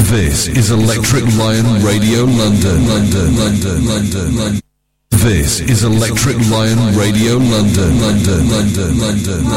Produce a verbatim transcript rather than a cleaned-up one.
This is Electric Lion Radio London, London, London, London, London. This is Electric Lion Radio London, London, London, London.